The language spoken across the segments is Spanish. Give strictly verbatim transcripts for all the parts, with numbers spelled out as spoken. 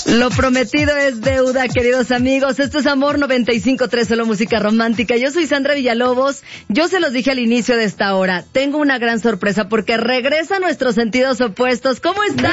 Lo prometido es deuda, queridos amigos. Esto es Amor noventa y cinco punto tres, solo música romántica. Yo soy Sandra Villalobos. Yo se los dije al inicio de esta hora. Tengo una gran sorpresa porque regresan nuestros sentidos opuestos. ¿Cómo están?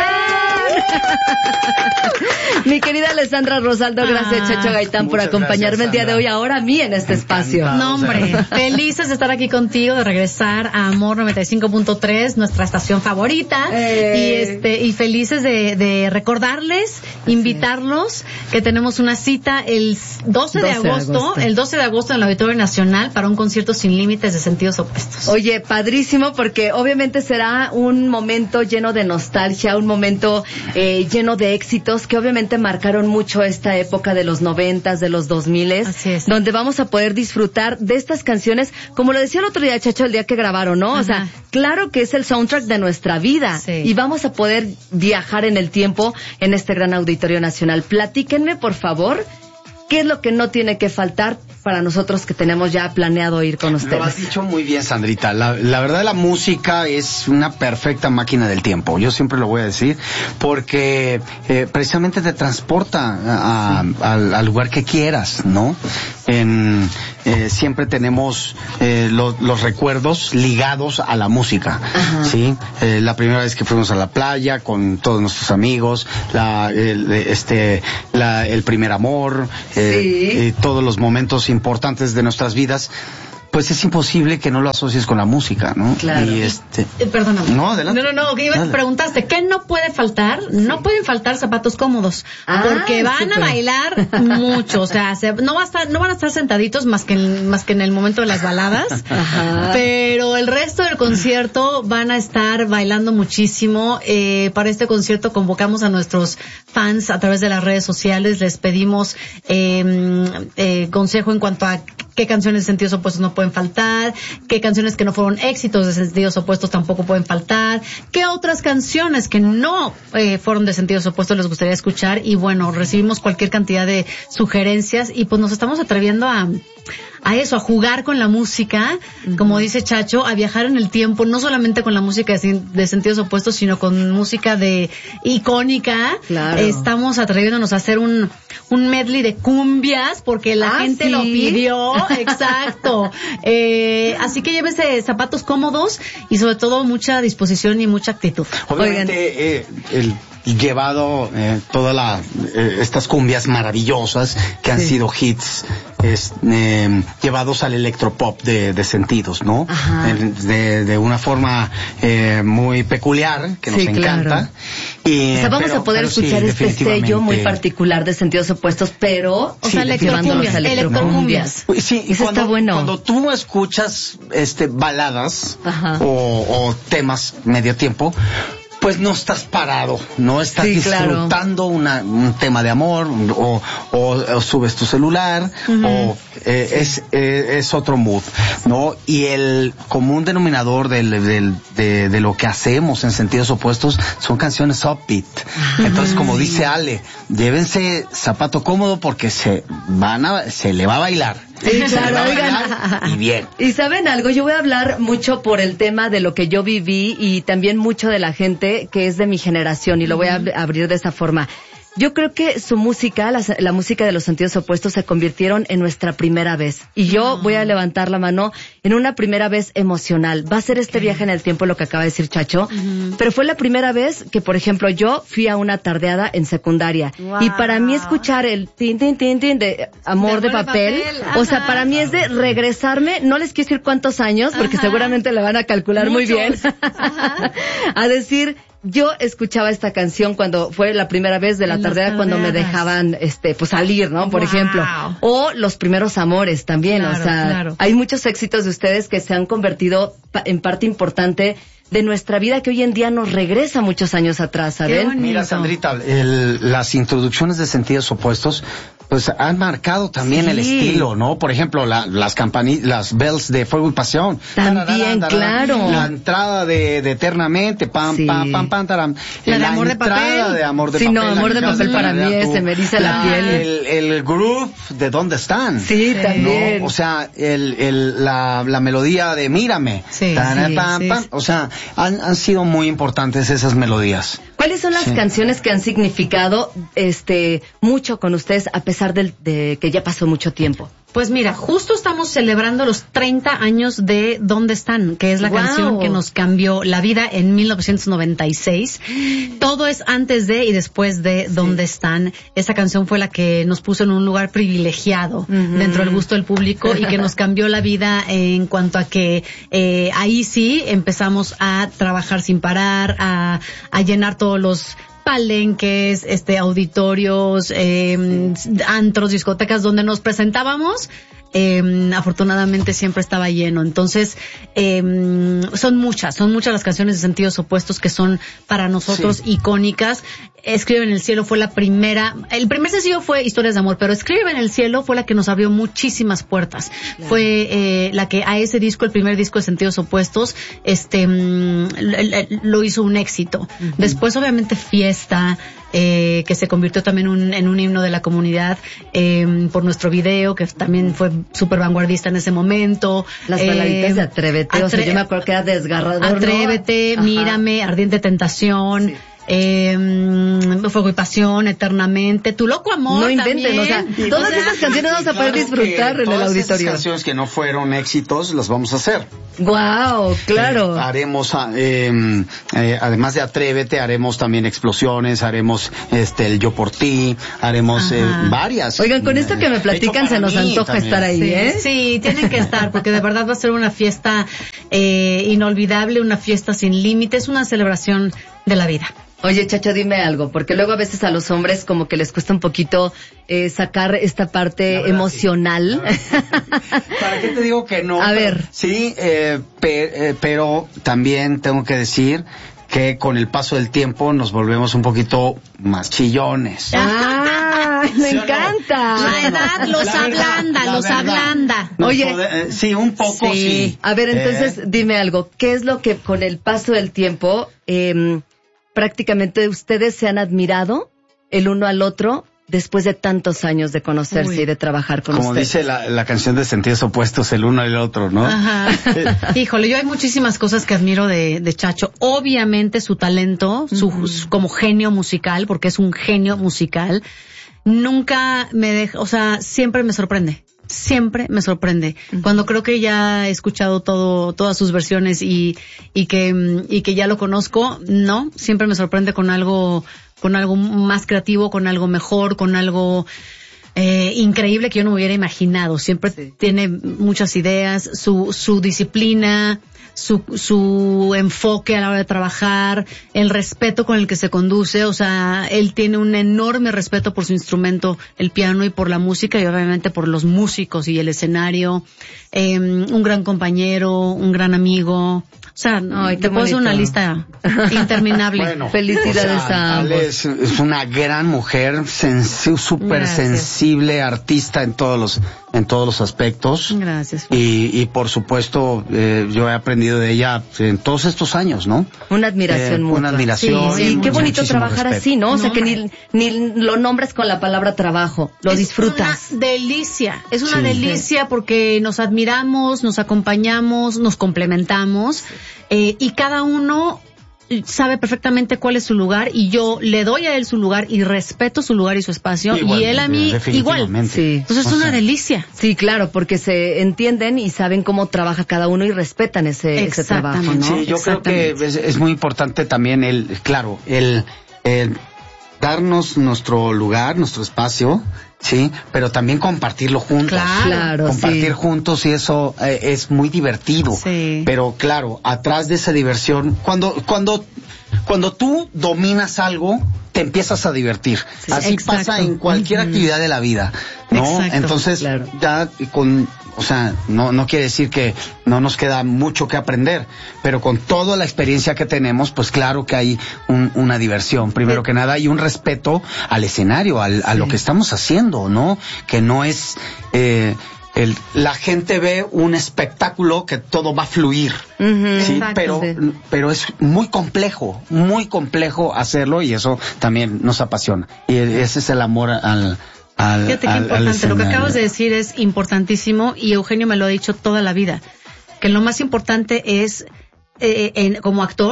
Mi querida Alessandra Rosaldo, gracias ah, Chacho Gaitán por acompañarme gracias, el día de hoy, ahora a mí en este espacio. No, hombre, felices de estar aquí contigo, de regresar a Amor noventa y cinco punto tres, nuestra estación favorita. Eh. Y este y felices de, de recordarles, invitarlos, que tenemos una cita el doce de agosto, el doce de agosto en el Auditorio Nacional para un concierto sin límites de sentidos opuestos. Oye, padrísimo, porque obviamente será un momento lleno de nostalgia, un momento eh, lleno de éxitos que obviamente marcaron mucho esta época de los noventas, de los dos miles, Así es. Donde vamos a poder disfrutar de estas canciones, como lo decía el otro día, Chacho, el día que grabaron, ¿no? Ajá. O sea, claro que es el soundtrack de nuestra vida, sí. Y vamos a poder viajar en el tiempo en este gran Auditorio Nacional. Platíquenme, por favor, ¿qué es lo que no tiene que faltar para nosotros que tenemos ya planeado ir con ustedes? Lo has dicho muy bien, Sandrita. La, la verdad, la música es una perfecta máquina del tiempo. Yo siempre lo voy a decir, porque eh, precisamente te transporta a, sí. a, al, al lugar que quieras, ¿no? En, eh, siempre tenemos eh, lo, los recuerdos ligados a la música. Ajá. ¿Sí? Eh, la primera vez que fuimos a la playa con todos nuestros amigos, la, el, este, la, el primer amor, eh, sí. eh, todos los momentos importantes de nuestras vidas, pues es imposible que no lo asocies con la música, ¿no? Claro. Y este... Eh, perdóname. No, adelante. No, no, no, que iba, preguntaste, ¿qué no puede faltar? Sí. No pueden faltar zapatos cómodos, ah, porque van super. a bailar mucho, o sea, se, no va a estar, no van a estar sentaditos más que en, más que en el momento de las baladas, Ajá. Pero el resto del concierto van a estar bailando muchísimo. Eh, para este concierto convocamos a nuestros fans a través de las redes sociales, les pedimos eh, eh, consejo en cuanto a qué canciones de sentidos opuestos no pueden faltar, qué canciones que no fueron éxitos de sentidos opuestos tampoco pueden faltar, qué otras canciones que no eh, fueron de sentidos opuestos les gustaría escuchar. Y bueno, recibimos cualquier cantidad de sugerencias y pues nos estamos atreviendo a a eso, a jugar con la música, uh-huh. Como dice Chacho, a viajar en el tiempo, no solamente con la música de, de sentidos opuestos, sino con música de icónica. Claro. Estamos atreviéndonos a hacer un un medley de cumbias porque la ah, gente ¿sí? lo pidió, exacto. Eh, así que llévese zapatos cómodos y sobre todo mucha disposición y mucha actitud. Obviamente, eh, el llevado eh, todas la, eh, estas cumbias maravillosas que han sí. sido hits, es, eh, llevados al electropop de, de sentidos, ¿no? De, de, de una forma eh, muy peculiar que nos sí, encanta. Claro. Y, o sea, vamos pero, a poder escuchar sí, este sello muy particular de sentidos opuestos, pero o sea, sí, electrocumbias, electrocumbias. Sí, y eso cuando, está bueno. Cuando tú escuchas este baladas o, o temas medio tiempo, pues no estás parado, no estás sí, disfrutando claro. una, un tema de amor, o, o, o subes tu celular, uh-huh. o eh, es eh, es otro mood, ¿no? Y el común denominador del, del, de, de lo que hacemos en sentidos opuestos son canciones upbeat. Uh-huh. Entonces, como dice Ale, llévense zapato cómodo porque se van a, se le va a bailar. Sí, claro, oigan. Y bien. Y saben algo, yo voy a hablar mucho por el tema de lo que yo viví y también mucho de la gente que es de mi generación y lo voy a ab- abrir de esa forma. Yo creo que su música, la, la música de los sentidos opuestos se convirtieron en nuestra primera vez. Y yo voy a levantar la mano en una primera vez emocional. Va a ser este viaje en el tiempo lo que acaba de decir Chacho. Uh-huh. Pero fue la primera vez que, por ejemplo, yo fui a una tardeada en secundaria. Wow. Y para mí escuchar el tin, tin, tin, tin de Amor de, de papel, de papel. O sea, para mí es de regresarme, no les quiero decir cuántos años, porque Ajá. seguramente le van a calcular Muchos. muy bien. A decir... Yo escuchaba esta canción cuando fue la primera vez de la tardeada cuando me dejaban este pues salir, ¿no? Por wow. ejemplo. O los primeros amores también, claro, o sea, claro. Hay muchos éxitos de ustedes que se han convertido pa- en parte importante de nuestra vida que hoy en día nos regresa muchos años atrás, ¿saben? Mira, Sandrita, el, las introducciones de sentidos opuestos pues han marcado también sí. el estilo, ¿no? Por ejemplo, la, las campanillas, las bells de Fuego y Pasión. También, tararán, tararán, claro. La entrada de, de Eternamente, pam, sí. pam, pam, pam, taram. La, la de Amor de Papel. de Amor de sí, Papel. Sí, no, Amor de Papel para mí es, se me eriza la, la piel. El, el groove de ¿Dónde están? Sí, sí. también. ¿No? O sea, el, el, la, la melodía de Mírame. Sí, Tarán, sí, pam, sí, pam. sí. O sea, han, han sido muy importantes esas melodías. ¿Cuál ¿Cuáles son las sí. canciones que han significado este mucho con ustedes a pesar de, de que ya pasó mucho tiempo? Pues mira, justo estamos celebrando los treinta años de ¿Dónde están?, que es la wow. canción que nos cambió la vida en mil novecientos noventa y seis. Todo es antes de y después de sí. ¿Dónde están? Esa canción fue la que nos puso en un lugar privilegiado uh-huh. dentro del gusto del público y que nos cambió la vida en cuanto a que eh, ahí sí empezamos a trabajar sin parar, a, a llenar todos los palenques, este, auditorios, eh, antros, discotecas donde nos presentábamos. Eh, afortunadamente siempre estaba lleno. Entonces, eh, son muchas, son muchas las canciones de Sentidos Opuestos que son para nosotros sí. icónicas. Escribe en el cielo fue la primera, el primer sencillo fue Historias de Amor, pero Escribe en el cielo fue la que nos abrió muchísimas puertas. Claro. Fue eh, la que a ese disco, el primer disco de Sentidos Opuestos, este, mm, lo hizo un éxito. Uh-huh. Después, obviamente, Fiesta, eh, que se convirtió también un, en un himno de la comunidad, eh, por nuestro video, que también fue súper vanguardista en ese momento. Las baladitas eh, de Atrévete, atre- o sea, yo me acuerdo que era desgarrador. Atrévete, ¿no? Mírame, Ardiente Tentación. Sí. Eh, Fuego y Pasión, Eternamente, Tu Loco Amor. No inventen, o sea, todas o sea, esas canciones vamos a poder claro disfrutar en el auditorio. Todas esas canciones que no fueron éxitos las vamos a hacer. Wow, claro. Eh, haremos, eh, eh, además de Atrévete, haremos también Explosiones, haremos este el Yo por Ti, haremos eh, varias. Oigan, con esto que me platican se nos antoja también. Estar ahí, sí, ¿eh? Sí, tienen que estar, porque de verdad va a ser una fiesta eh, inolvidable, una fiesta sin límites, una celebración de la vida. Oye, Chacho, dime algo, porque luego a veces a los hombres como que les cuesta un poquito eh, sacar esta parte verdad, emocional. Sí. ¿Para qué te digo que no? A pero, ver. Sí, eh, pe, eh, pero también tengo que decir que con el paso del tiempo nos volvemos un poquito más chillones. ¡Ah! ¡Me ¿sí encanta! No? La edad los la ablanda, verdad, los verdad. ablanda. Nos Oye, pode, eh, sí, un poco sí. sí. A ver, entonces, eh. dime algo. ¿Qué es lo que con el paso del tiempo eh, prácticamente ustedes se han admirado el uno al otro después de tantos años de conocerse Uy. y de trabajar con Como ustedes? Como dice la, la canción de Sentidos Opuestos, el uno al otro, ¿no? Ajá. Híjole, yo hay muchísimas cosas que admiro de, de Chacho. Obviamente su talento, su, uh-huh. su como genio musical, porque es un genio musical. Nunca me deja, o sea, siempre me sorprende. Siempre me sorprende. Uh-huh. Cuando creo que ya he escuchado todo, todas sus versiones y, y que, y que ya lo conozco, no, siempre me sorprende con algo, con algo más creativo, con algo mejor, con algo, eh, increíble que yo no me hubiera imaginado. Siempre sí. tiene muchas ideas, su, su disciplina, su, su enfoque a la hora de trabajar, el respeto con el que se conduce, o sea, él tiene un enorme respeto por su instrumento, el piano, y por la música, y obviamente por los músicos y el escenario, eh, un gran compañero, un gran amigo. O sea, Ay, te puedo hacer una lista interminable. Bueno, felicidades o sea, a ambos. Ale es, es una gran mujer, sensi- súper sensible, artista en todos los en todos los aspectos. Gracias. Y, y por supuesto, eh, yo he aprendido de ella en todos estos años, ¿no? Una admiración eh, mutua. Una admiración. Sí, sí, qué bonito trabajar respeto. así, ¿no? O no sea, que ni, ni lo nombres con la palabra trabajo, lo es disfrutas. Es una delicia, es una sí. delicia porque nos admiramos, nos acompañamos, nos complementamos, eh, y cada uno sabe perfectamente cuál es su lugar, y yo le doy a él su lugar y respeto su lugar y su espacio, y él a mí igual. Sí. Entonces es una delicia. Sí, claro, porque se entienden y saben cómo trabaja cada uno y respetan ese, ese trabajo, ¿no? Sí, yo creo que es, es muy importante también el, claro, el, el darnos nuestro lugar, nuestro espacio, sí, pero también compartirlo juntos. Claro, compartir sí. juntos, y eso eh, es muy divertido. Sí. Pero claro, atrás de esa diversión, cuando cuando cuando tú dominas algo, te empiezas a divertir. Sí, Así exacto. pasa en cualquier uh-huh. actividad de la vida, ¿no? Exacto, Entonces, claro. ya con, o sea, no no quiere decir que no nos queda mucho que aprender, pero con toda la experiencia que tenemos, pues claro que hay un, una diversión, primero que nada, y un respeto al escenario, al, a sí. lo que estamos haciendo, ¿no? Que no es eh, el, la gente ve un espectáculo que todo va a fluir, Uh-huh. sí, Exacto, pero sí. pero es muy complejo, muy complejo hacerlo, y eso también nos apasiona, y ese es el amor al Al, Fíjate qué al, importante, al lo que acabas de decir es importantísimo, y Eugenio me lo ha dicho toda la vida, que lo más importante es, eh, en, como actor,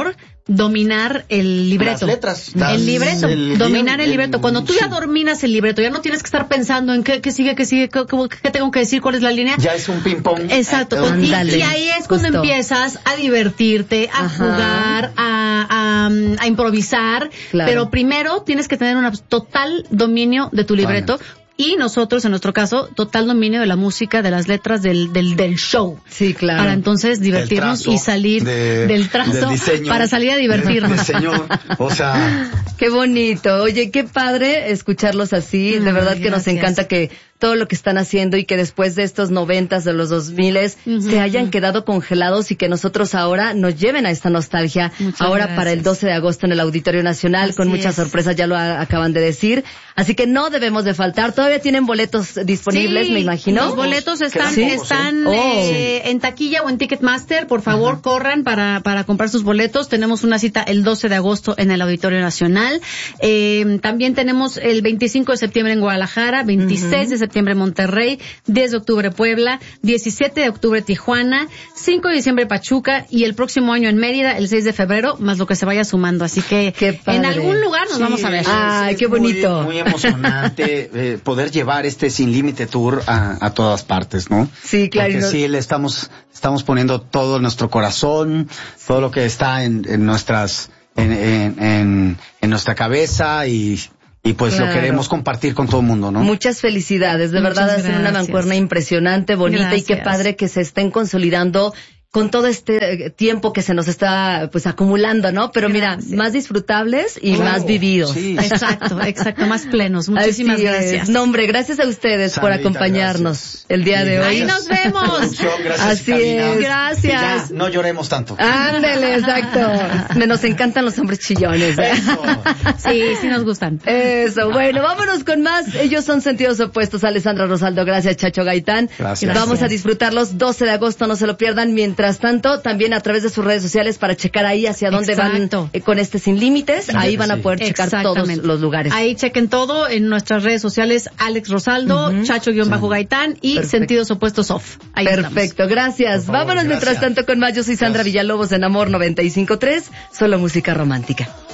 dominar el libreto. Las letras. El libreto. El, dominar el, el libreto. Cuando tú sí. ya dominas el libreto, ya no tienes que estar pensando en qué, qué sigue, qué sigue, qué, qué tengo que decir, cuál es la línea. Ya es un ping-pong. Exacto. Eh, y, y ahí es cuando Justo. empiezas a divertirte, a Ajá. jugar, a, a, a improvisar. Claro. Pero primero tienes que tener un total dominio de tu libreto. Bueno. Y nosotros, en nuestro caso, total dominio de la música, de las letras del del, del show. Sí, claro. Para entonces divertirnos trazo, y salir de, del trazo del diseño, para salir a divertirnos. Del diseño, o sea... Qué bonito. Oye, qué padre escucharlos así. De verdad Ay, que gracias. Nos encanta que todo lo que están haciendo y que después de estos noventas, de los dos miles, uh-huh. se hayan quedado congelados y que nosotros ahora nos lleven a esta nostalgia. Muchas ahora gracias. Para el doce de agosto en el Auditorio Nacional, así con muchas es. sorpresas, ya lo a, acaban de decir. Así que no debemos de faltar. Todavía tienen boletos disponibles, sí, me imagino. Los boletos están, ¿Sí? están oh. eh, en taquilla o en Ticketmaster. Por favor, uh-huh. corran para, para comprar sus boletos. Tenemos una cita el doce de agosto en el Auditorio Nacional. Eh, también tenemos el veinticinco de septiembre en Guadalajara, veintiséis uh-huh. de septiembre en Monterrey, diez de octubre Puebla, diecisiete de octubre Tijuana, cinco de diciembre Pachuca y el próximo año en Mérida, el seis de febrero, más lo que se vaya sumando. Así que en algún lugar nos sí, vamos a ver. Ay, qué bonito. Muy, muy emocionante eh, poder llevar este Sin Límite Tour a, a todas partes, ¿no? Sí, claro. Porque no... sí, le estamos, estamos poniendo todo nuestro corazón, todo lo que está en, en nuestras, en, en, en, en nuestra cabeza y Y pues claro. lo queremos compartir con todo el mundo, ¿no? Muchas felicidades, de Muchas verdad, hacen una mancuerna impresionante, bonita gracias. Y qué padre que se estén consolidando con todo este tiempo que se nos está pues acumulando, ¿no? Pero gracias. Mira, más disfrutables y claro, más vividos. Sí. Exacto, exacto, más plenos. Muchísimas Así gracias. Es. No, hombre, gracias a ustedes Sandrita, por acompañarnos gracias. El día sí, de hoy. Ahí nos vemos. Mucho, gracias, Así Karina. es. Gracias. Ya, no lloremos tanto. Ándele, exacto. Nos encantan los hombres chillones. ¿eh? Eso. Sí, sí nos gustan. Eso, bueno, vámonos con más. Ellos son Sentidos Opuestos. Alessandra Rosaldo, gracias, Chacho Gaitán. Gracias. Vamos a disfrutarlos doce de agosto, no se lo pierdan. Mientras tanto, también a través de sus redes sociales para checar ahí hacia dónde Exacto. van eh, con este Sin Límites. Sí, ahí van a poder sí. checar todos los lugares. Ahí chequen todo en nuestras redes sociales. Alex Rosaldo, uh-huh. Chacho-Gaitán sí. y Perfecto. Sentidos Opuestos Off. Ahí Perfecto, estamos. Gracias. Favor, Vámonos gracias. Mientras tanto con más. Yo soy Sandra Villalobos en Amor noventa y cinco punto tres. Solo música romántica.